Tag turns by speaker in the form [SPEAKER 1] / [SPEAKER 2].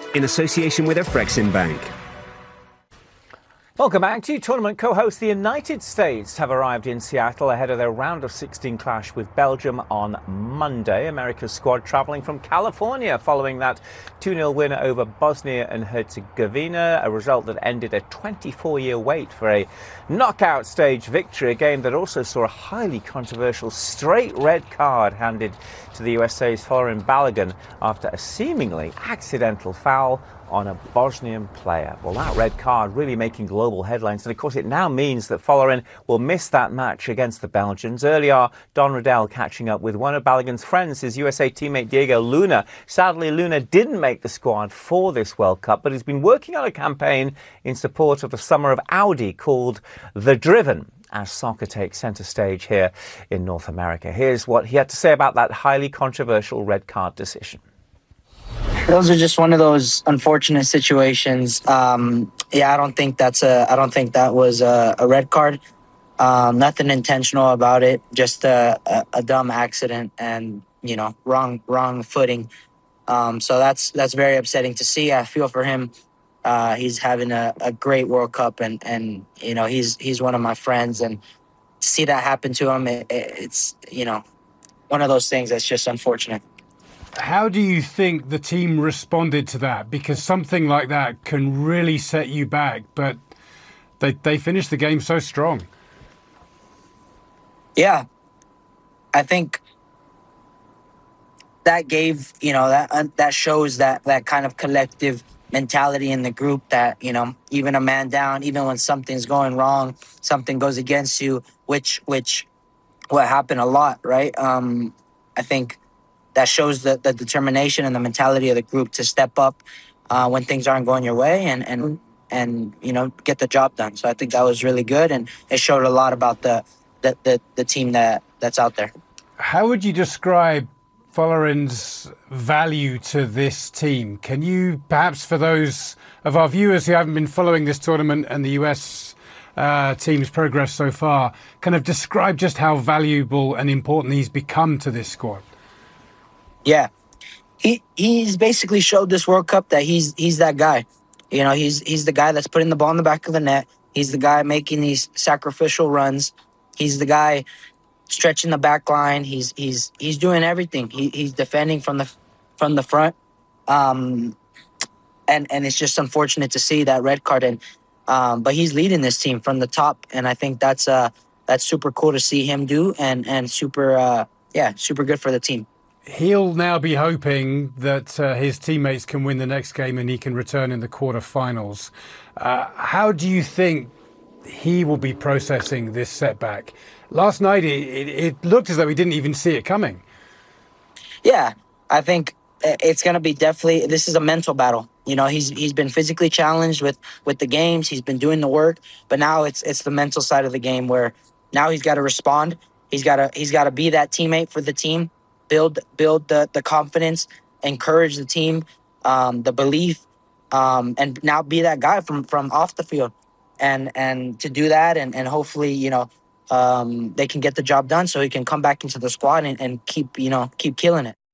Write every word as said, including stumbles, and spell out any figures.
[SPEAKER 1] in association with Afrexim Bank.
[SPEAKER 2] Welcome back to tournament co-hosts. The United States have arrived in Seattle ahead of their round of sixteen clash with Belgium on Monday. America's squad travelling from California following that two nil win over Bosnia and Herzegovina, a result that ended a twenty-four year wait for a knockout stage victory, a game that also saw a highly controversial straight red card handed to the U S A's Folarin Balogun after a seemingly accidental foul on a Bosnian player. Well, that red card really making global headlines, and of course it now means that Folarin will miss that match against the Belgians. Earlier, Don Riddell catching up with one of Balogun's friends, his U S A teammate Diego Luna. Sadly, Luna didn't make the squad for this World Cup, but he's been working on a campaign in support of the Summer of Audi called The Driven, as soccer takes centre stage here in North America. Here's what he had to say about that highly controversial red card decision.
[SPEAKER 3] Those are just one of those unfortunate situations. Um, yeah, I don't think that's a. I don't think that was a, a red card. Um, nothing intentional about it. Just a, a, a dumb accident, and you know, wrong wrong footing. Um, so that's that's very upsetting to see. I feel for him. Uh, he's having a, a great World Cup, and and you know, he's he's one of my friends, and to see that happen to him, it, it, it's you know, one of those things that's just unfortunate.
[SPEAKER 4] How do you think the team responded to that? Because something like that can really set you back, but they they finished the game so strong.
[SPEAKER 3] Yeah, I think that gave, you know, that uh, that shows that that kind of collective mentality in the group that, you know, even a man down, even when something's going wrong, something goes against you, which which what happened a lot, right? Um, I think that shows the, the determination and the mentality of the group to step up uh, when things aren't going your way and, and, and, you know, get the job done. So I think that was really good, and it showed a lot about the, the, the, the team that, that's out there.
[SPEAKER 4] How would you describe Folarin's value to this team? Can you, perhaps for those of our viewers who haven't been following this tournament and the U S uh, team's progress so far, kind of describe just how valuable and important he's become to this squad?
[SPEAKER 3] Yeah, he he's basically showed this World Cup that he's he's that guy. You know, he's he's the guy that's putting the ball in the back of the net. He's the guy making these sacrificial runs. He's the guy stretching the back line. He's he's he's doing everything. He he's defending from the from the front. Um, and and it's just unfortunate to see that red card. And um, but he's leading this team from the top, and I think that's uh that's super cool to see him do, and and super uh yeah super good for the team.
[SPEAKER 4] He'll now be hoping that uh, his teammates can win the next game and he can return in the quarterfinals. Uh, how do you think he will be processing this setback? Last night, it, it, it looked as though he didn't even see it coming.
[SPEAKER 3] Yeah, I think it's going to be definitely, this is a mental battle. You know, he's he's been physically challenged with, with the games. He's been doing the work, but now it's it's the mental side of the game where now he's got to respond. He's got to he's got to be that teammate for the team. Build build the, the confidence, encourage the team, um, the belief, um, and now be that guy from, from off the field. And and to do that, and, and hopefully, you know, um, they can get the job done so he can come back into the squad and, and keep, you know, keep killing it.